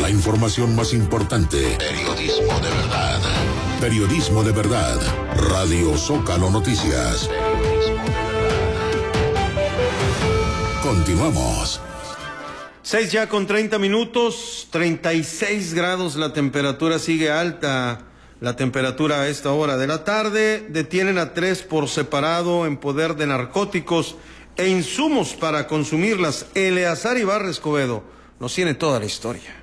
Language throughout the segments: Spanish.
la información más importante. Periodismo de verdad. Periodismo de verdad. Radio Zócalo Noticias. Periodismo de verdad. Continuamos. 6 ya con 30 minutos, 36 grados, la temperatura sigue alta. La temperatura a esta hora de la tarde. Detienen a 3 por separado en poder de narcóticos e insumos para consumirlas. Eleazar Ibarra Escobedo nos tiene toda la historia.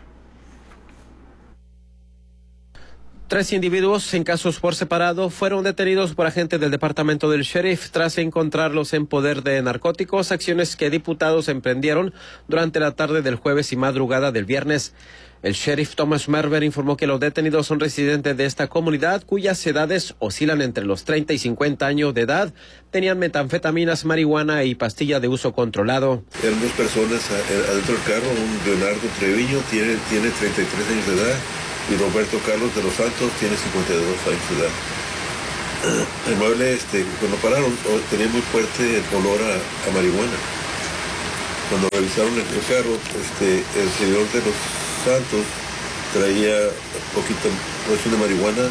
3 individuos en casos por separado fueron detenidos por agentes del departamento del sheriff tras encontrarlos en poder de narcóticos, acciones que diputados emprendieron durante la tarde del jueves y madrugada del viernes. El sheriff Thomas Merver informó que los detenidos son residentes de esta comunidad cuyas edades oscilan entre los 30 y 50 años de edad, tenían metanfetaminas, marihuana y pastilla de uso controlado. Eran 2 personas adentro del carro, un Leonardo Treviño tiene 33 años de edad y Roberto Carlos de los Santos tiene 52 años de edad. El mueble, cuando pararon, tenía muy fuerte olor a marihuana. Cuando revisaron el carro, el señor de los Santos traía poquita porción de marihuana,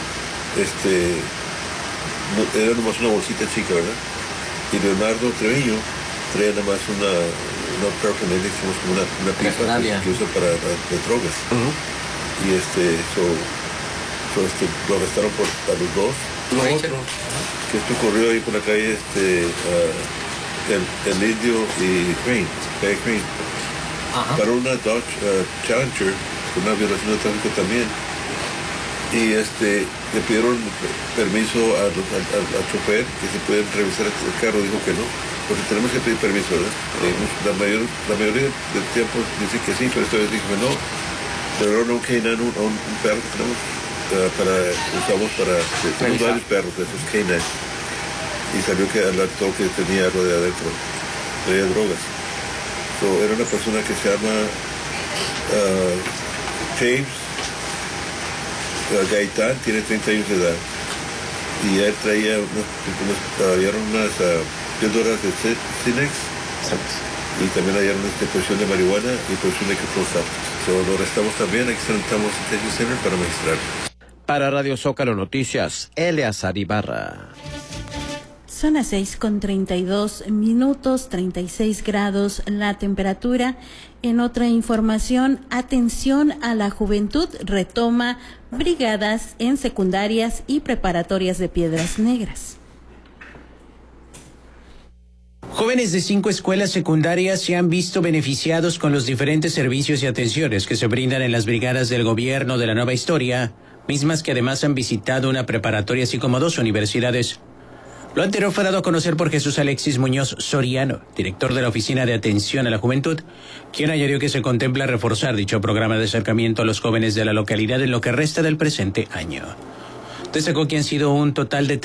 era nomás una bolsita chica, ¿verdad? Y Leonardo Treviño traía nada más una paraphernalia, como una pipa que usa para drogas. Y lo arrestaron a los 2. Lo otro, que esto ocurrió ahí por la calle el Indio y calle Crane. Para una Dodge Challenger, una violación de tráfico también. Y le pidieron permiso al chofer que se pueden revisar el carro, dijo que no, porque tenemos que pedir permiso, ¿verdad? La mayoría del tiempo dice que sí, pero esta vez dijo que no. Pero no un canine, un perro que tenemos usamos tenemos varios perros de esos canines. Y salió que alertó que tenía algo de adentro, traía drogas. Era una persona que se llama James Gaitán, tiene 30 años de edad. Y él traía unas píldoras de Cinex. Y también hallaron posesión de marihuana y posesión de ketorolac. Lo arrestamos también, aquí sentamos en Detention Center para magistrar. Para Radio Zócalo Noticias, Eleazar Ibarra. Son las 6:32, 36 grados la temperatura. En otra información, atención a la juventud, retoma brigadas en secundarias y preparatorias de Piedras Negras. Jóvenes de 5 escuelas secundarias se han visto beneficiados con los diferentes servicios y atenciones que se brindan en las brigadas del gobierno de la Nueva Historia, mismas que además han visitado una preparatoria así como 2 universidades. Lo anterior fue dado a conocer por Jesús Alexis Muñoz Soriano, director de la Oficina de Atención a la Juventud, quien añadió que se contempla reforzar dicho programa de acercamiento a los jóvenes de la localidad en lo que resta del presente año. Destacó que han sido un total de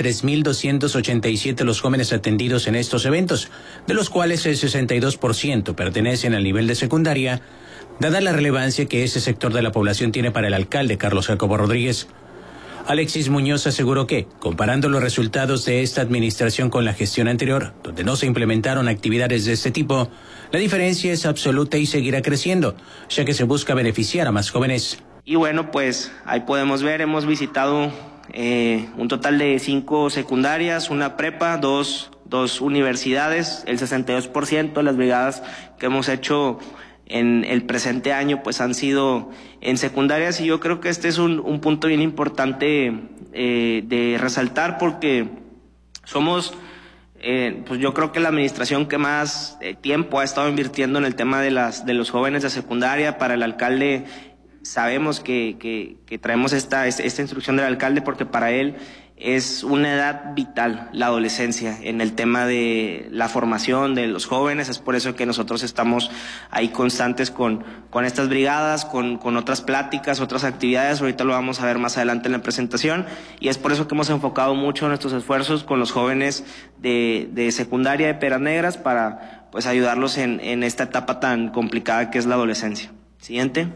3,287 los jóvenes atendidos en estos eventos, de los cuales el 62% pertenecen al nivel de secundaria, dada la relevancia que ese sector de la población tiene para el alcalde Carlos Jacobo Rodríguez. Alexis Muñoz aseguró que, comparando los resultados de esta administración con la gestión anterior, donde no se implementaron actividades de este tipo, la diferencia es absoluta y seguirá creciendo, ya que se busca beneficiar a más jóvenes. Y bueno, pues ahí podemos ver, hemos visitado un total de 5 secundarias, una prepa, dos universidades, el 62% de las brigadas que hemos hecho en el presente año pues han sido en secundarias, y yo creo que este es un punto bien importante de resaltar, porque somos pues yo creo que la administración que más tiempo ha estado invirtiendo en el tema de los jóvenes de secundaria. Para el alcalde sabemos que traemos esta instrucción del alcalde porque para él es una edad vital, la adolescencia, en el tema de la formación de los jóvenes. Es por eso que nosotros estamos ahí constantes con estas brigadas, con otras pláticas, otras actividades. Ahorita lo vamos a ver más adelante en la presentación, y es por eso que hemos enfocado mucho nuestros esfuerzos con los jóvenes de secundaria de Piedras Negras para pues ayudarlos en esta etapa tan complicada que es la adolescencia. Siguiente.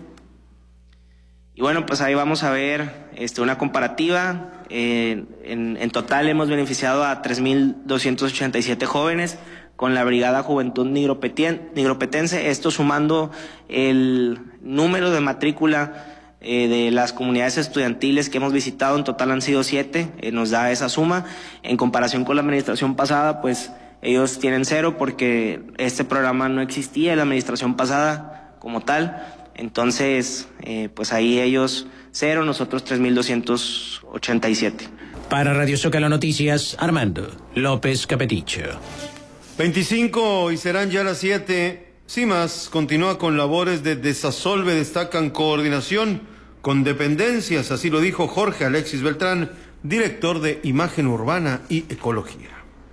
Y bueno, pues ahí vamos a ver una comparativa. En total hemos beneficiado a 3,287 jóvenes, con la Brigada Juventud Nigropetense, esto sumando el número de matrícula de las comunidades estudiantiles que hemos visitado. En total han sido 7, nos da esa suma. En comparación con la administración pasada, pues ellos tienen 0 porque este programa no existía en la administración pasada como tal. Entonces, pues ahí ellos 0, nosotros 3,287. Para Radio Zócalo Noticias, Armando López Capeticho. 25 y serán ya las 7. CIMAS continúa con labores de desasolve, destacan coordinación con dependencias, así lo dijo Jorge Alexis Beltrán, director de Imagen Urbana y Ecología.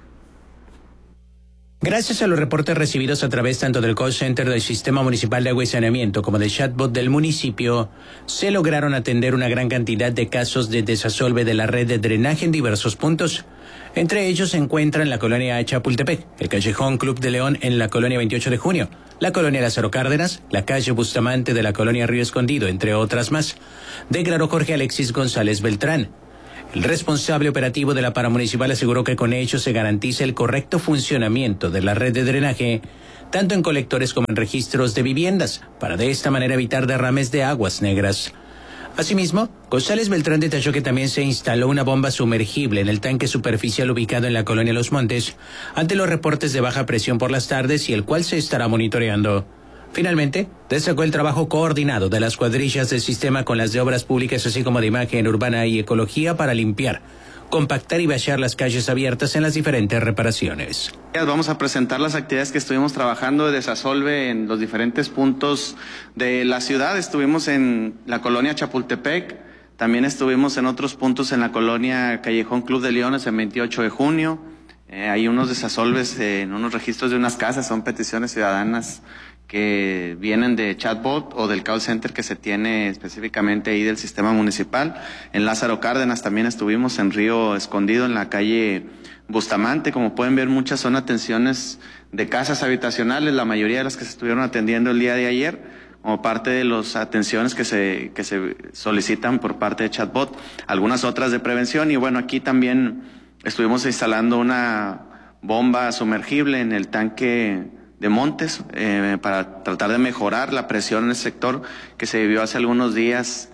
Gracias a los reportes recibidos a través tanto del call center del Sistema Municipal de Agua y Saneamiento como del chatbot del municipio, se lograron atender una gran cantidad de casos de desasolve de la red de drenaje en diversos puntos. Entre ellos se encuentran la colonia Chapultepec, el callejón Club de León en la colonia 28 de junio, la colonia Lázaro Cárdenas, la calle Bustamante de la colonia Río Escondido, entre otras más, declaró Jorge Alexis González Beltrán. El responsable operativo de la Paramunicipal aseguró que con ello se garantiza el correcto funcionamiento de la red de drenaje, tanto en colectores como en registros de viviendas, para de esta manera evitar derrames de aguas negras. Asimismo, González Beltrán detalló que también se instaló una bomba sumergible en el tanque superficial ubicado en la colonia Los Montes, ante los reportes de baja presión por las tardes y el cual se estará monitoreando. Finalmente, destacó el trabajo coordinado de las cuadrillas del sistema con las de obras públicas, así como de imagen urbana y ecología, para limpiar, compactar y vaciar las calles abiertas en las diferentes reparaciones. Vamos a presentar las actividades que estuvimos trabajando de desasolve en los diferentes puntos de la ciudad. Estuvimos en la colonia Chapultepec, también estuvimos en otros puntos en la colonia Callejón Club de Leones en 28 de junio. Hay unos desasolves en unos registros de unas casas, son peticiones ciudadanas que vienen de chatbot o del call center que se tiene específicamente ahí del sistema municipal. En Lázaro Cárdenas también estuvimos, en Río Escondido, en la calle Bustamante. Como pueden ver, muchas son atenciones de casas habitacionales, la mayoría de las que se estuvieron atendiendo el día de ayer, como parte de las atenciones que se solicitan por parte de chatbot, algunas otras de prevención. Y bueno, aquí también estuvimos instalando una bomba sumergible en el tanque de Montes para tratar de mejorar la presión en el sector que se vivió hace algunos días,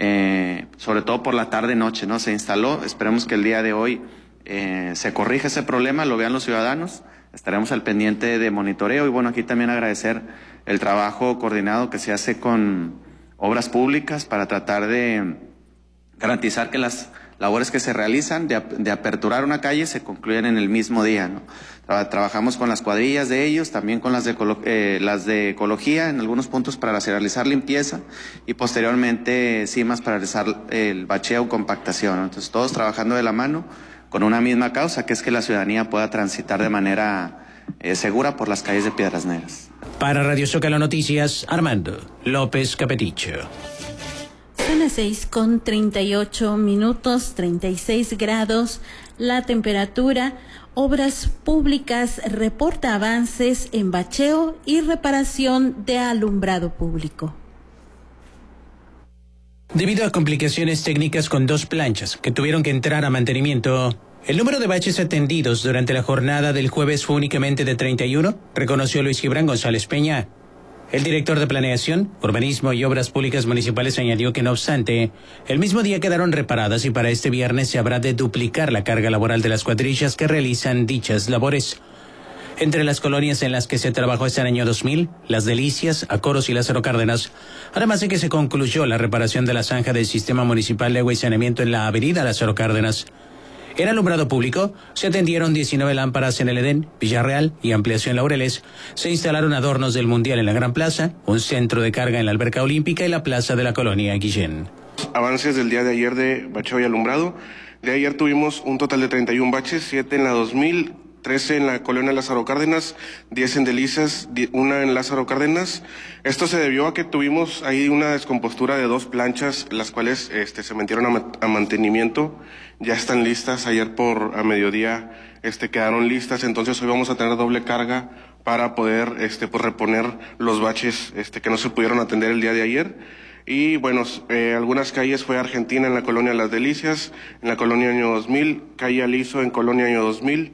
sobre todo por la tarde-noche, ¿no? Se instaló, esperemos que el día de hoy se corrija ese problema, lo vean los ciudadanos, estaremos al pendiente de monitoreo. Y bueno, aquí también agradecer el trabajo coordinado que se hace con obras públicas para tratar de garantizar que las labores que se realizan de aperturar una calle se concluyen en el mismo día, ¿no? Trabajamos con las cuadrillas de ellos, también con las de ecología en algunos puntos para realizar limpieza y posteriormente CIMAS para realizar el bacheo o compactación, ¿no? Entonces todos trabajando de la mano con una misma causa, que es que la ciudadanía pueda transitar de manera segura por las calles de Piedras Negras. Para Radio Zócalo Noticias, Armando López Capeticho. Son las 6:38, 36 grados la temperatura. Obras Públicas reporta avances en bacheo y reparación de alumbrado público. Debido a complicaciones técnicas con 2 planchas que tuvieron que entrar a mantenimiento, el número de baches atendidos durante la jornada del jueves fue únicamente de 31, reconoció Luis Gibran González Peña. El director de Planeación, Urbanismo y Obras Públicas Municipales añadió que, no obstante, el mismo día quedaron reparadas y para este viernes se habrá de duplicar la carga laboral de las cuadrillas que realizan dichas labores. Entre las colonias en las que se trabajó este año 2000, Las Delicias, Acoros y Lázaro Cárdenas, además de que se concluyó la reparación de la zanja del Sistema Municipal de Agua y Saneamiento en la avenida Lázaro Cárdenas. En alumbrado público se atendieron 19 lámparas en el Edén, Villarreal y Ampliación Laureles. Se instalaron adornos del Mundial en la Gran Plaza, un centro de carga en la Alberca Olímpica y la plaza de la colonia Guillén. Avances del día de ayer de bacheo y alumbrado. De ayer tuvimos un total de 31 baches, 7 en la 2000, 13 en la colonia Lázaro Cárdenas, 10 en Delicias, 1 en Lázaro Cárdenas. Esto se debió a que tuvimos ahí una descompostura de 2 planchas, las cuales se metieron a mantenimiento. Ya están listas, ayer a mediodía quedaron listas, entonces hoy vamos a tener doble carga para poder pues reponer los baches que no se pudieron atender el día de ayer. Y bueno, algunas calles fue Argentina en la colonia Las Delicias, en la colonia Año 2000, calle Aliso en colonia Año 2000,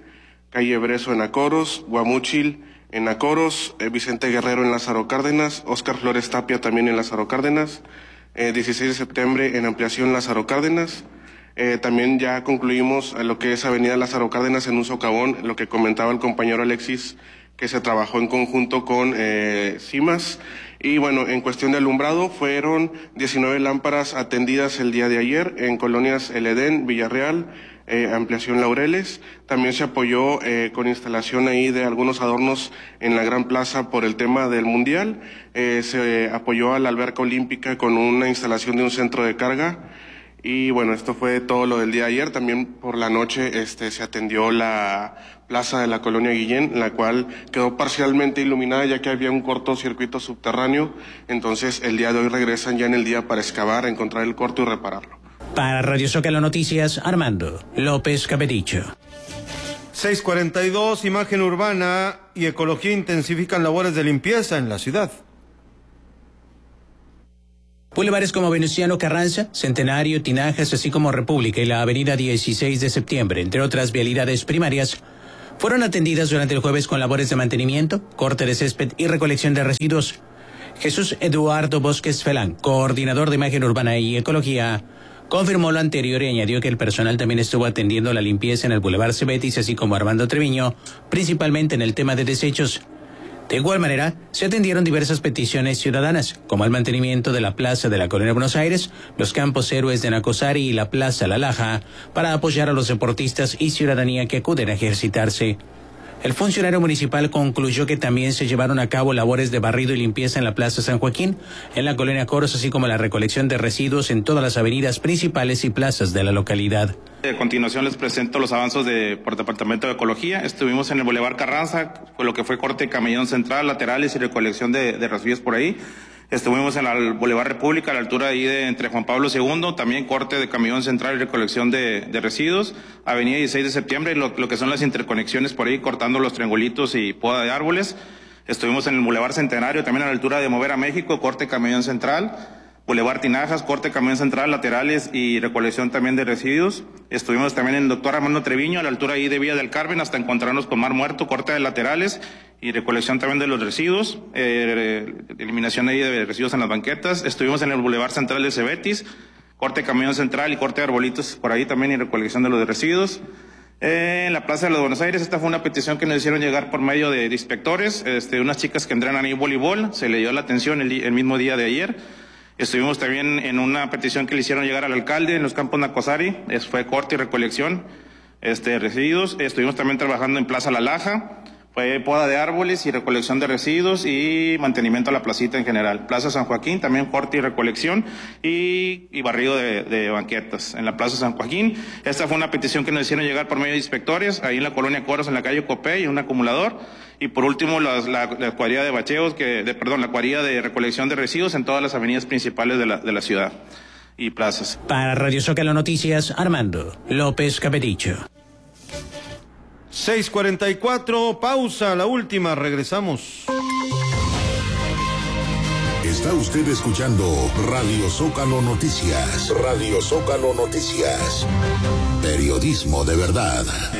calle Brezo en Acoros, Guamúchil en Acoros, Vicente Guerrero en Lázaro Cárdenas, Óscar Flores Tapia también en Lázaro Cárdenas, 16 de septiembre en ampliación Lázaro Cárdenas. También ya concluimos lo que es Avenida Lázaro Cárdenas en un socavón, lo que comentaba el compañero Alexis, que se trabajó en conjunto con CIMAS. Y bueno, en cuestión de alumbrado, fueron 19 lámparas atendidas el día de ayer en colonias El Edén, Villarreal, ampliación Laureles. También se apoyó con instalación ahí de algunos adornos en la Gran Plaza por el tema del Mundial. Se apoyó a la alberca olímpica con una instalación de un centro de carga. Y bueno, esto fue todo lo del día de ayer. También por la noche se atendió la plaza de la colonia Guillén, la cual quedó parcialmente iluminada ya que había un cortocircuito subterráneo. Entonces el día de hoy regresan ya en el día para excavar, encontrar el corto y repararlo. Para Radio Zócalo Noticias, Armando López Capedicho. 6:42, Imagen Urbana y Ecología intensifican labores de limpieza en la ciudad. Bulevares como Venustiano Carranza, Centenario, Tinajas, así como República y la avenida 16 de septiembre, entre otras vialidades primarias, fueron atendidas durante el jueves con labores de mantenimiento, corte de césped y recolección de residuos. Jesús Eduardo Bosques Felán, coordinador de Imagen Urbana y Ecología, confirmó lo anterior y añadió que el personal también estuvo atendiendo la limpieza en el Boulevard Cebetis, así como Armando Treviño, principalmente en el tema de desechos. De igual manera, se atendieron diversas peticiones ciudadanas, como el mantenimiento de la Plaza de la Colonia Buenos Aires, los Campos Héroes de Nacosari y la Plaza La Laja, para apoyar a los deportistas y ciudadanía que acuden a ejercitarse. El funcionario municipal concluyó que también se llevaron a cabo labores de barrido y limpieza en la Plaza San Joaquín, en la Colonia Coros, así como la recolección de residuos en todas las avenidas principales y plazas de la localidad. A continuación les presento los avances por Departamento de Ecología. Estuvimos en el Boulevard Carranza, con lo que fue corte de camellón central, laterales y recolección de residuos por ahí. Estuvimos en el Boulevard República, a la altura ahí entre Juan Pablo II, también corte de camellón central y recolección de residuos. Avenida 16 de septiembre, lo que son las interconexiones por ahí, cortando los triangulitos y poda de árboles. Estuvimos en el Boulevard Centenario, también a la altura de Mover a México, corte de camellón central. Boulevard Tinajas, corte de camión central, laterales y recolección también de residuos. Estuvimos también en el Dr. Armando Treviño, a la altura ahí de Villa del Carmen, hasta encontrarnos con Mar Muerto, corte de laterales y recolección también de los residuos, eliminación ahí de residuos en las banquetas. Estuvimos en el Boulevard Central de Cebetis, corte de camión central y corte de arbolitos por ahí también y recolección de los residuos. En la Plaza de los Buenos Aires, esta fue una petición que nos hicieron llegar por medio de inspectores, unas chicas que entrenan ahí voleibol, se le dio la atención el mismo día de ayer. Estuvimos también en una petición que le hicieron llegar al alcalde en los Campos Nacosari, fue corte y recolección de residuos. Estuvimos también trabajando en Plaza La Laja, fue poda de árboles y recolección de residuos y mantenimiento a la placita en general. Plaza San Joaquín, también corte y recolección y barrido de banquetas. En la Plaza San Joaquín, esta fue una petición que nos hicieron llegar por medio de inspectores, ahí en la colonia Coros, en la calle Copé, y un acumulador. Y por último, la cuadrilla de bacheos, la cuadrilla de recolección de residuos en todas las avenidas principales de la ciudad y plazas. Para Radio Zócalo Noticias, Armando López Capedicho. 6:44, pausa, la última, regresamos. Está usted escuchando Radio Zócalo Noticias. Radio Zócalo Noticias. Periodismo de verdad.